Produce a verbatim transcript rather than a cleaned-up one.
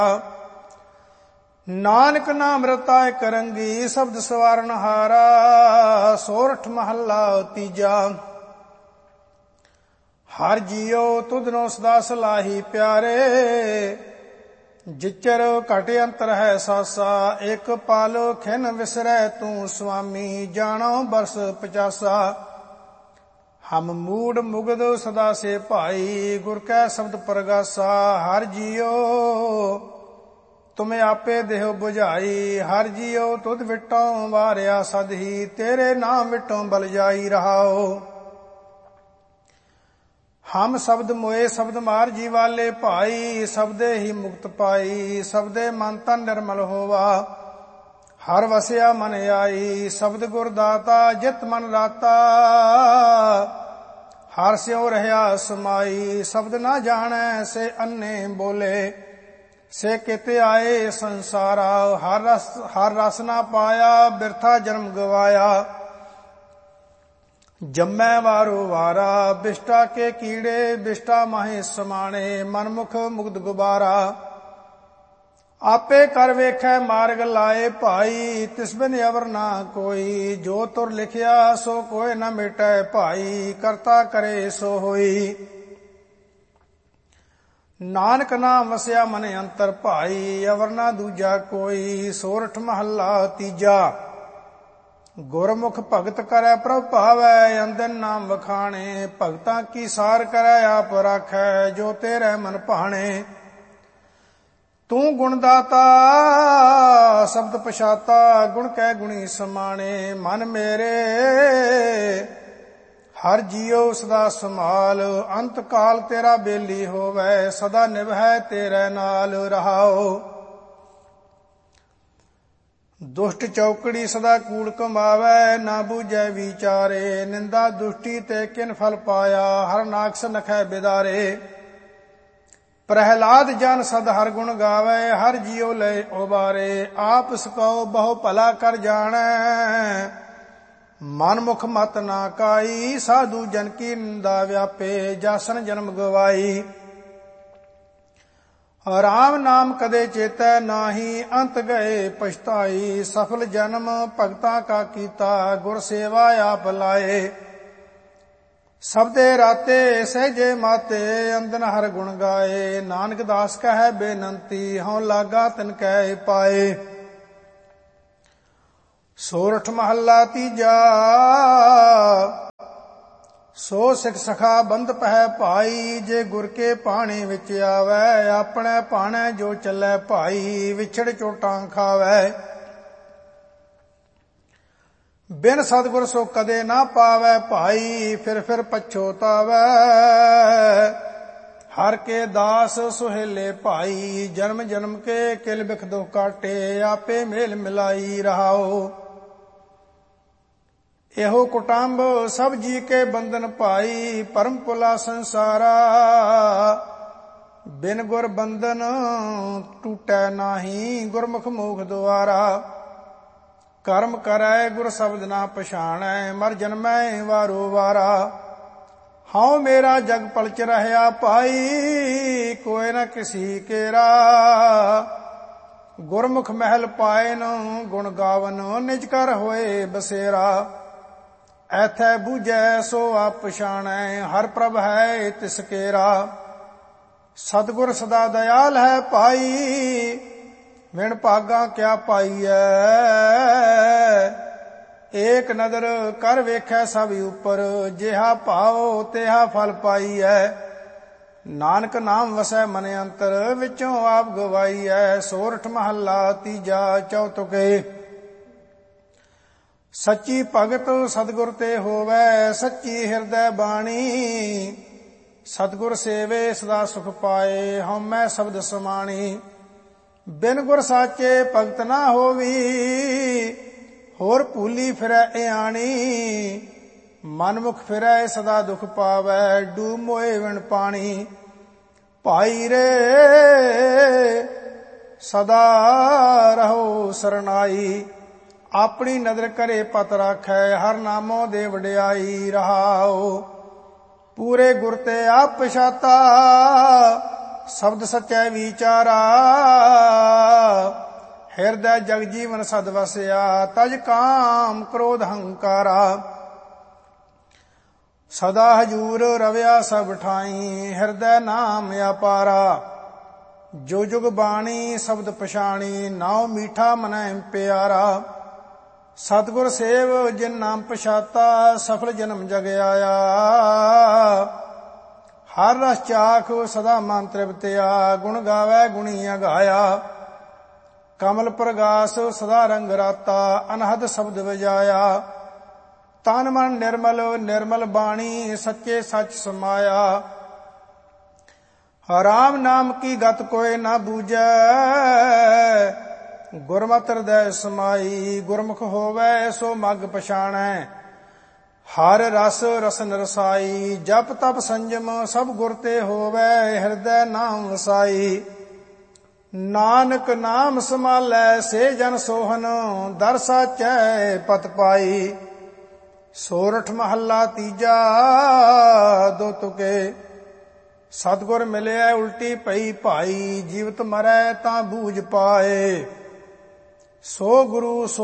ਨਾਨਕ ਨਾਮ ਰਤਾਇ ਕਰੰਗੀ ਸ਼ਬਦ ਸਵਾਰਨ ਹਾਰਾ। ਸੋਰਠ ਮਹੱਲਾ ਤੀਜਾ। ਹਰ ਜੀਉ ਤੁਧਨੋ ਸਦਾ ਸਲਾਹੀ ਪਿਆਰੇ। ਜਿਚਰ ਘਟ ਅੰਤਰ ਹੈ ਸਾਸਾ। ਇਕ ਪਲ ਖਿਨ ਵਿਸਰੈ ਤੂੰ ਸੁਆਮੀ। ਜਾਣੋ ਬਰਸ ਪਚਾਸਾ। ਹਮ ਮੂੜ ਮੁਗਦ ਸਦਾ ਸੇ ਭਾਈ। ਗੁਰ ਕੈ ਸ਼ਬਦ ਪ੍ਰਗਾਸਾ। ਹਰ ਜੀਉ ਤੁਮ ਆਪੇ ਦੇਹੁ ਬੁਝਾਈ। ਹਰ ਜੀਉ ਤੁਧ ਵਿਟੋਂ ਵਾਰਿਆ ਸਦਹੀ। ਤੇਰੇ ਨਾਮ ਵਿਟੋਂ ਬਲ ਜਾਈ ਰਹਾਓ। ਹਮ ਸ਼ਬਦ ਮੋਏ ਸ਼ਬਦ ਮਾਰ ਜੀ ਵਾਲੇ ਭਾਈ। ਸ਼ਬਦੇ ਹੀ ਮੁਕਤ ਪਾਈ। ਸ਼ਬਦੇ ਮਨ ਤਨ ਨਿਰਮਲ ਹੋਵਾ। ਹਰ ਵਸਿਆ ਮਨ ਆਈ। ਸ਼ਬਦ ਗੁਰ ਦਾਤਾ ਜਿਤ ਮਨ ਰਾਤਾ। ਹਰ ਸਿਉ ਰਹਿਆ ਸਮਾਈ। ਸ਼ਬਦ ਨਾ ਜਾਣੈ ਸੇ ਅੰਨੇ ਬੋਲੇ। ਸੇ ਕਿਤੇ ਆਏ ਸੰਸਾਰਾ। ਹਰ ਰਸ ਹਰ ਰਸ ਨਾ ਪਾਇਆ। ਬਿਰਥਾ ਜਨਮ ਗਵਾਇਆ। ਜੰਮੈ ਵਾਰੋ ਵਾਰਾ। ਬਿਸ਼ਟਾ ਕੇ ਕੀੜੇ ਬਿਸ਼ਟਾ ਮਾਹੇ ਸਮਾਣੇ। ਮਨਮੁਖ ਮੁਗਧ ਗੁਬਾਰਾ। ਆਪੇ ਕਰ ਵੇਖੈ ਮਾਰਗ ਲਾਏ ਭਾਈ। ਤਿਸ ਬਿਨ ਅਵਰ ਨਾ ਕੋਈ। ਜੋ ਤੁਰ ਲਿਖਿਆ ਸੋ ਕੋਇ ਨ ਮਿਟੈ ਭਾਈ। ਕਰਤਾ ਕਰੇ ਸੋ ਹੋਈ। ਨਾਨਕ ਨਾਮ ਵਸਿਆ ਮਨ ਅੰਤਰ ਭਾਈ। ਅਵਰ ਨਾ ਦੂਜਾ ਕੋਈ। ਸੋਰਠ ਮਹੱਲਾ ਤੀਜਾ। ਗੁਰਮੁਖ ਭਗਤ ਕਰੈ ਪ੍ਰਭ ਭਾਵੈ। ਅੰਦਨ ਨਾਮ ਵਖਾਣੇ। ਭਗਤਾਂ ਕੀ ਸਾਰ ਕਰੈ ਆਪ ਰਾਖੈ। ਜੋ ਤੇਰੇ ਮਨ ਭਾਣੇ। ਤੂੰ ਗੁਣ ਦਾਤਾ ਸ਼ਬਦ ਪਛਾਤਾ। ਗੁਣ ਕੈ ਗੁਣੀ ਸਮਾਣੇ। ਮਨ ਮੇਰੇ ਹਰ ਜੀਉ ਸਦਾ ਸੰਭਾਲ। ਅੰਤ ਕਾਲ ਤੇਰਾ ਬੇਲੀ ਹੋਵੈ। ਸਦਾ ਨਿਭੈ ਤੇਰੇ ਨਾਲ ਰਹਾਓ। ਦੁਸ਼ਟ ਚੌਕੜੀ ਸਦਾ ਕੂੜ ਕਮਾਵੈ। ਨਾ ਬੂਝੈ ਵਿਚਾਰੇ। ਨਿੰਦਾ ਦੁਸ਼ਟੀ ਤੇ ਕਿਨ ਫਲ ਪਾਇਆ। ਹਰ ਨਾਕਸ ਨਖੈ ਬਿਦਾਰੇ। ਪ੍ਰਹਿਲਾਦ ਜਨ ਸਦ ਹਰ ਗੁਣ ਗਾਵੈ। ਹਰ ਜੀਉ ਲੈ ਉਬਾਰੇ। ਆਪ ਸਕਉ ਬਹੁ ਭਲਾ ਕਰ ਜਾਣੈ। ਮਨਮੁਖ ਮਤ ਨਾ ਕਾਈ। ਸਾਧੂ ਜਨ ਕੀ ਨਿੰਦਾ ਵਿਆਪੇ। ਜਾਸਨ ਜਨਮ ਗਵਾਈ। ਰਾਮ ਨਾਮ ਕਦੇ ਚੇਤੈ ਨਾਹੀ। ਅੰਤ ਗਏ ਪਛਤਾਈ। ਸਫਲ ਜਨਮ ਭਗਤਾਂ ਕਾ ਕੀਤਾ। ਗੁਰ ਸੇਵਾ ਆਪ ਲਾਏ। ਸਬਦੇ ਰਾਤੇ ਸਹਿਜੇ ਮਾਤੇ। ਅੰਦਨ ਹਰ ਗੁਣ ਗਾਏ। ਨਾਨਕ ਦਾਸ ਕਹੈ ਬੇਨੰਤੀ। ਹਉ ਲਾਗਾ ਤਿਨ ਕੈ ਪਾਏ। ਸੋਰਠ ਮਹੱਲਾ ਤੀਜਾ। ਸੋ ਸਿਖ ਸਖਾ ਬੰਧ ਪਹਿ ਭਾਈ। ਜੇ ਗੁਰ ਕੇ ਭਾਣੇ ਵਿੱਚ ਆਵੈ। ਆਪਣੇ ਭਾਣੇ ਜੋ ਚੱਲੈ ਭਾਈ। ਵਿਛੜ ਚੋਟਾਂ ਖਾਵੈ। ਬਿਨ ਸਤਿਗੁਰ ਸੋ ਕਦੇ ਨਾ ਪਾਵੈ ਭਾਈ। ਫਿਰ ਫਿਰ ਪਛੋਤਾਵੈ। ਹਰ ਕੇ ਦਾਸ ਸੁਹੇਲੇ ਭਾਈ। ਜਨਮ ਜਨਮ ਕੇ ਕਿਲ ਬਿਖ ਦੁਖ ਕਾਟੇ। ਆਪੇ ਮੇਲ ਮਿਲਾਈ ਰਹਾਓ। ਇਹੋ ਕੁਟੰਬ ਸਭ ਜੀ ਕੇ ਬੰਧਨ ਭਾਈ। ਪਰਮ ਪੁਲਾ ਸੰਸਾਰਾ। ਬਿਨ ਗੁਰ ਬੰਧਨ ਟੂਟੈ ਨਾਹੀ। ਗੁਰਮੁਖ ਮੋਖ ਦੁਆਰਾ। ਕਰਮ ਕਰੈ ਗੁਰ ਸ਼ਬਦ ਨਾ ਪਛਾਣੈ। ਮਰ ਜਨਮੈ ਵਾਰੋ ਵਾਰਾ। ਹਉ ਮੇਰਾ ਜਗ ਪਲਚ ਰਹਿਆ ਭਾਈ। ਕੋਇ ਨ ਕਿਸੀ ਕੇਰਾ। ਗੁਰਮੁਖ ਮਹਿਲ ਪਾਇਨ ਗੁਣ ਗਾਵਨ। ਨਿਜ ਕਰ ਹੋਏ ਬਸੇਰਾ। ਐਥੈ ਬੂਝੈ ਸੋ ਆਪ ਪਛਾਣੈ। ਹਰ ਪ੍ਰਭ ਹੈ ਤਿਸ ਕੇਰਾ। ਸਤਿਗੁਰ ਸਦਾ ਦਇਆਲ ਹੈ ਭਾਈ। ਵਿਣ ਭਾਗਾ ਕਿਆ ਪਾਈਐ। ਏਕ ਨਦਰ ਕਰ ਵੇਖੈ ਸਭ ਉਪਰ। ਜਿਹਾ ਭਾਉ ਤਿਹਾ ਫਲ ਪਾਈਐ। ਨਾਨਕ ਨਾਮ ਵਸੈ ਮਨ ਅੰਤਰ। ਵਿੱਚੋਂ ਆਪ ਗਵਾਈਐ। ਸੋਰਠ ਮਹੱਲਾ ਤੀਜਾ ਚੌਤੁਕੇ। ਸੱਚੀ ਭਗਤ ਸਤਿਗੁਰ ਤੇ ਹੋਵੈ। ਸੱਚੀ ਹਿਰਦੈ ਬਾਣੀ। ਸਤਿਗੁਰ ਸੇਵੇ ਸਦਾ ਸੁਖ ਪਾਏ। ਹਉਮੈ ਸ਼ਬਦ ਸਮਾਣੀ। ਬਿਨ ਗੁਰ ਸਾਚੇ ਭਗਤ ਨਾ ਹੋਵੀ। ਹੋਰ ਭੂਲੀ ਫਿਰੈ ਇਆਣੀ। ਮਨਮੁਖ ਫਿਰੈ ਸਦਾ ਦੁਖ ਪਾਵੈ। ਡੂਬ ਮੋਏ ਵਿਣ ਪਾਣੀ। ਭਾਈ ਰੇ ਸਦਾ ਰਹੋ ਸਰਨਾਈ। ਆਪਣੀ ਨਦਰ ਕਰੇ ਪਤ ਰਾਖੈ। ਹਰ ਨਾਮੋ ਦੇ ਵਡਿਆਈ ਰਹਾਓ। ਪੂਰੇ ਗੁਰ ਤੇ ਆਪ ਪਛਾਤਾ। ਸ਼ਬਦ ਸਚੈ ਵਿਚਾਰਾ ਹਿਰਦੈ ਜਗ ਜੀਵਨ ਸਦ ਵਸਿਆ ਤਜ ਕਾਮ ਕ੍ਰੋਧ ਹੰਕਾਰਾ ਸਦਾ ਹਜੂਰ ਰਵਿਆ ਸਭ ਠਾਈ ਹਿਰਦੈ ਨਾਮ ਅਪਾਰਾ ਜੋ ਜੁਗ ਬਾਣੀ ਸ਼ਬਦ ਪਛਾਣੀ ਨਾਉ ਮੀਠਾ ਮਨੈ ਪਿਆਰਾ ਸਤਿਗੁਰ ਸੇਵ ਜਿਨ ਨਾਮ ਪਛਾਤਾ ਸਫਲ ਜਨਮ ਜਗ ਆਇਆ ਹਰ ਰਸ ਚਾਖ ਸਦਾ ਮਨ ਤ੍ਰਿਪਤਿਆ ਗੁਣ ਗਾਵੇ ਗੁਣੀ ਅਗਾਇਆ ਕਮਲ ਪ੍ਰਗਾਸ ਸਦਾ ਰੰਗ ਰਾਤਾ ਅਨਹਦ ਸ਼ਬਦ ਵਜਾਇਆ ਤਨ ਮਨ ਨਿਰਮਲ ਨਿਰਮਲ ਬਾਣੀ ਸੱਚੇ ਸੱਚ ਸਮਾਇਆ ਰਾਮ ਨਾਮ ਕੀ ਗਤ ਕੋਇ ਨਾ ਬੂਝੈ ਗੁਰਮਤਿ ਹਿਰਦੈ ਸਮਾਈ ਗੁਰਮੁਖ ਹੋਵੈ ਸੋ ਮਗ ਪਛਾਣੈ ਹਰ ਰਸ ਰਸਨ ਰਸਾਈ ਜਪ ਤਪ ਸੰਜਮ ਸਭ ਗੁਰ ਤੇ ਹੋਵੈ ਹਿਰਦੈ ਨਾਮ ਵਸਾਈ ਨਾਨਕ ਨਾਮ ਸਮਾਲੈ ਸੇ ਜਨ ਸੋਹਨ ਦਰ ਸਾਚੈ ਪਤ ਪਾਈ ਸੋਰਠ ਮਹੱਲਾ ਤੀਜਾ ਦੋ ਤੁਕੇ ਸਤਿਗੁਰ ਮਿਲਿਆ ਉਲਟੀ ਪਈ ਭਾਈ ਜੀਵਤ ਮਰੈ ਤਾਂ ਬੂਝ ਪਾਏ ਸੋ ਗੁਰੂ